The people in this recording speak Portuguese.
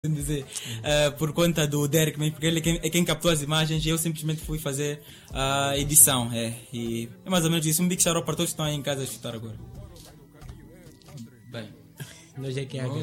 dizer, por conta do Derek, porque ele é quem captou as imagens e eu simplesmente fui fazer a edição. E é mais ou menos isso. Um big shout out para todos que estão aí em casa a escutar agora. Bem, nós é que